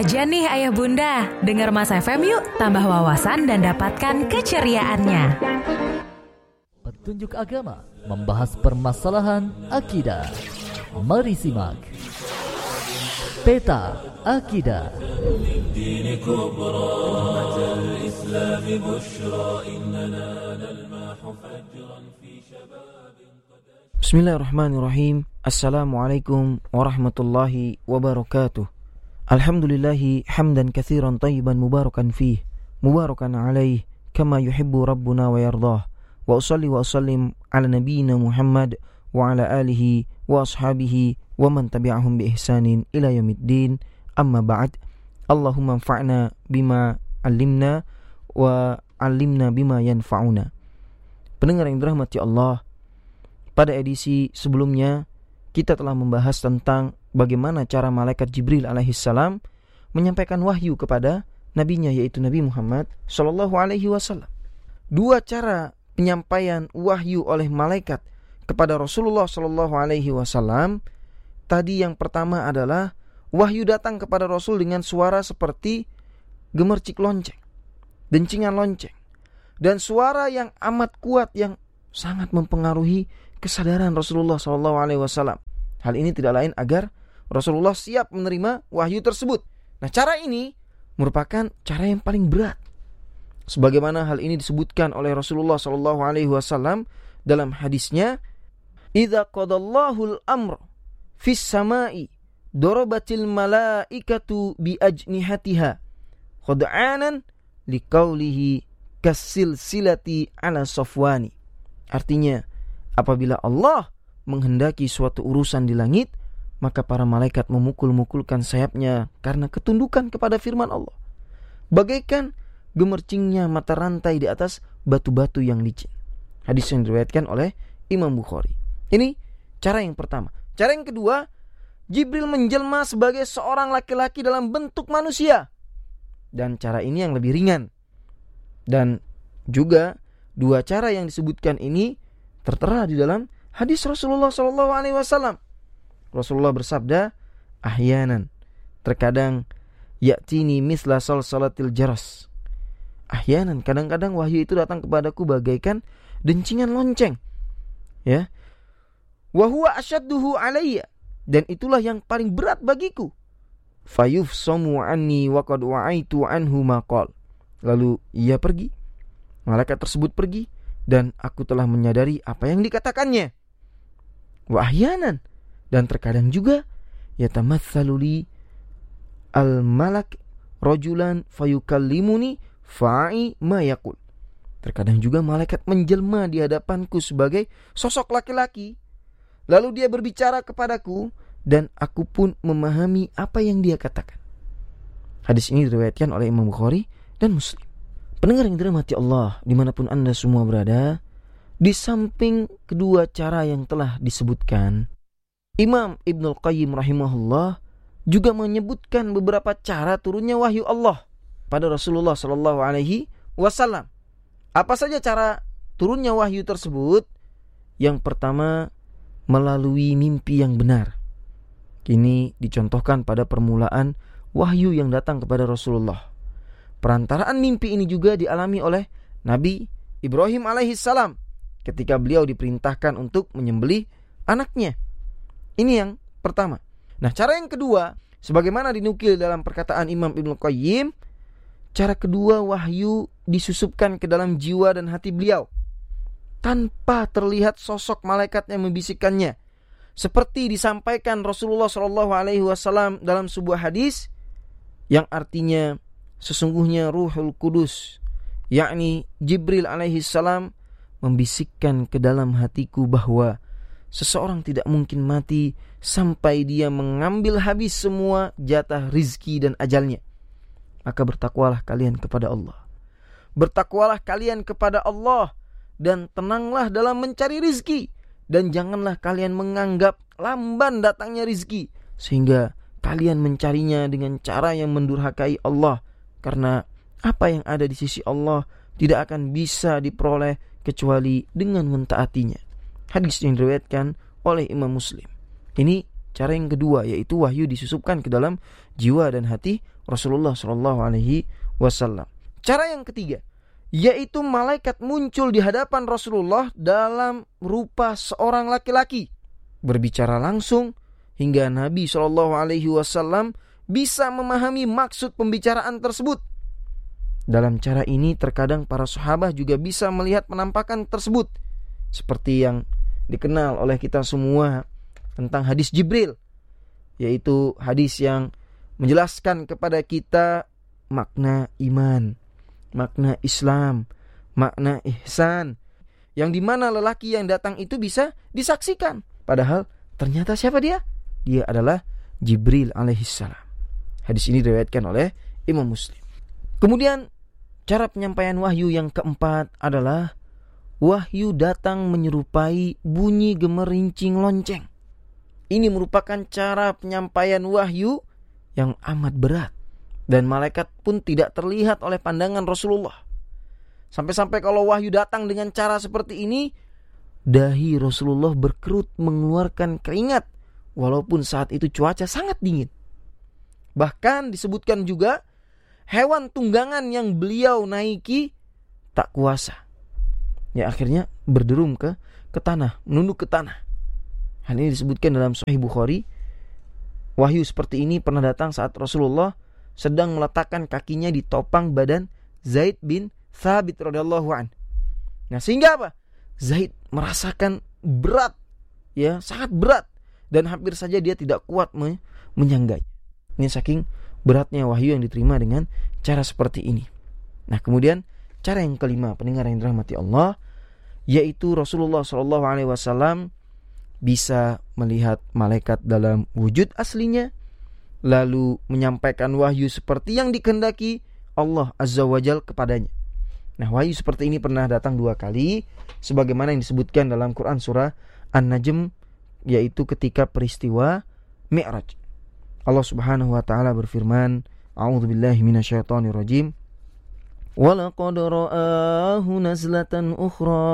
aja nih ayah bunda, dengar Mas FM yuk, tambah wawasan dan dapatkan keceriaannya. Petunjuk agama membahas permasalahan akidah. Mari simak Peta Akidah. Bismillahirrahmanirrahim. Assalamualaikum warahmatullahi wabarakatuh. Alhamdulillahi hamdan katsiran tayyiban mubarakan fih, mubarakan alaih kama yuhibbu rabbuna wa yardah. Wa usalli wa usallim ala nabiyyina Muhammad wa ala alihi wa ashabihi wa man tabi'ahum bi ihsanin ila yaumiddin. Amma ba'd. Allahumma anfa'na bima 'allimna wa 'allimna bima yanfa'una. Pendengar yang dirahmati Allah, pada edisi sebelumnya kita telah membahas tentang bagaimana cara malaikat Jibril alaihissalam menyampaikan wahyu kepada nabinya, yaitu Nabi Muhammad sallallahu alaihi wasallam. Dua cara penyampaian wahyu oleh malaikat kepada Rasulullah sallallahu alaihi wasallam. Tadi yang pertama adalah wahyu datang kepada Rasul dengan suara seperti gemercik lonceng, dencingan lonceng, dan suara yang amat kuat yang sangat mempengaruhi kesadaran Rasulullah sallallahu alaihi wasallam. Hal ini tidak lain agar Rasulullah siap menerima wahyu tersebut. Nah, cara ini merupakan cara yang paling berat. Sebagaimana hal ini disebutkan oleh Rasulullah sallallahu alaihi wasallam dalam hadisnya, "Idza qadallahu al-amr fis sama'i darabatil malaikatu bi ajnihatiha khud'anan liqaulihi kasilsilati ala safwani." Artinya, apabila Allah menghendaki suatu urusan di langit, maka para malaikat memukul-mukulkan sayapnya karena ketundukan kepada firman Allah, bagaikan gemercingnya mata rantai di atas batu-batu yang licin. Hadis yang diriwayatkan oleh Imam Bukhari. Ini cara yang pertama. Cara yang kedua, Jibril menjelma sebagai seorang laki-laki dalam bentuk manusia. Dan cara ini yang lebih ringan. Dan juga dua cara yang disebutkan ini tertera di dalam hadis Rasulullah sallallahu alaihi wasallam. Rasulullah bersabda, "Ahyanan, terkadang ya'tini misla salsalatil jaras." Ahyanan, kadang-kadang wahyu itu datang kepadaku bagaikan dencingan lonceng. Ya. Wa huwa ashadduhu alayya, dan itulah yang paling berat bagiku. Fayufsamu anni wa qad wa'aitu anhu ma qala. Lalu ia pergi. Malaikat tersebut pergi dan aku telah menyadari apa yang dikatakannya. Wa ahyanan, dan terkadang juga yatamatsalu li al-malak rajulan fayukallimuni fa'i ma yaqul. Terkadang juga malaikat menjelma di hadapanku sebagai sosok laki-laki, lalu dia berbicara kepadaku dan aku pun memahami apa yang dia katakan. Hadis ini diriwayatkan oleh Imam Bukhari dan Muslim. Pendengar yang dirahmati Allah, dimanapun Anda semua berada, di samping kedua cara yang telah disebutkan, Imam Ibnul Qayyim rahimahullah juga menyebutkan beberapa cara turunnya wahyu Allah pada Rasulullah sallallahu alaihi wasallam. Apa saja cara turunnya wahyu tersebut? Yang pertama, melalui mimpi yang benar. Ini dicontohkan pada permulaan wahyu yang datang kepada Rasulullah. Perantaraan mimpi ini juga dialami oleh Nabi Ibrahim alaihissalam ketika beliau diperintahkan untuk menyembelih anaknya. Ini yang pertama. Nah, cara yang kedua, sebagaimana dinukil dalam perkataan Imam Ibnul Qayyim, cara kedua wahyu disusupkan ke dalam jiwa dan hati beliau tanpa terlihat sosok malaikat yang membisikkannya, seperti disampaikan Rasulullah SAW dalam sebuah hadis yang artinya sesungguhnya Ruhul Kudus, yakni Jibril alaihissalam, membisikkan ke dalam hatiku bahwa seseorang tidak mungkin mati sampai dia mengambil habis semua jatah rizki dan ajalnya. Maka bertakwalah kalian kepada Allah. Bertakwalah kalian kepada Allah dan tenanglah dalam mencari rizki. Dan janganlah kalian menganggap lamban datangnya rizki, sehingga kalian mencarinya dengan cara yang mendurhakai Allah. Karena apa yang ada di sisi Allah tidak akan bisa diperoleh kecuali dengan mentaatinya. Hadis yang diriwayatkan oleh Imam Muslim. Ini Cara yang kedua yaitu wahyu disusupkan ke dalam jiwa dan hati Rasulullah SAW. Cara yang ketiga yaitu malaikat muncul di hadapan Rasulullah dalam rupa seorang laki-laki, berbicara langsung hingga Nabi SAW bisa memahami maksud pembicaraan tersebut. Dalam cara ini terkadang para sahabat juga bisa melihat penampakan tersebut, seperti yang dikenal oleh kita semua tentang hadis Jibril, yaitu hadis yang menjelaskan kepada kita makna iman, makna Islam, makna ihsan, yang dimana lelaki yang datang itu bisa disaksikan. Padahal ternyata siapa dia? Dia adalah Jibril alaihissalam. Hadis ini diriwayatkan oleh Imam Muslim. Kemudian cara penyampaian wahyu yang keempat adalah wahyu datang menyerupai bunyi gemerincing lonceng. Ini merupakan cara penyampaian wahyu yang amat berat, dan malaikat pun tidak terlihat oleh pandangan Rasulullah. Sampai-sampai kalau wahyu datang dengan cara seperti ini, dahi Rasulullah berkerut mengeluarkan keringat, walaupun saat itu cuaca sangat dingin. Bahkan disebutkan juga hewan tunggangan yang beliau naiki tak kuasa, ya akhirnya berderum ke tanah, menunduk ke tanah. Hal ini disebutkan dalam Sahih Bukhari. Wahyu seperti ini pernah datang saat Rasulullah sedang meletakkan kakinya di topang badan Zaid bin Thabit radhiyallahu anhu. Nah, sehingga apa? Zaid merasakan berat, ya, sangat berat, dan hampir saja dia tidak kuat menyangganya. Ini saking beratnya wahyu yang diterima dengan cara seperti ini. Nah, kemudian cara yang kelima, pendengar yang dirahmati Allah, yaitu Rasulullah SAW bisa melihat malaikat dalam wujud aslinya, lalu menyampaikan wahyu seperti yang dikehendaki Allah Azza wa Jalla kepadanya. Nah, wahyu seperti ini pernah datang 2 kali, sebagaimana yang disebutkan dalam Quran surah An-Najm, yaitu ketika peristiwa Mi'raj. Allah Subhanahu wa taala berfirman, A'udzubillahi minasyaitonirrajim. Wa laqad ra'ahu nazlatan ukhra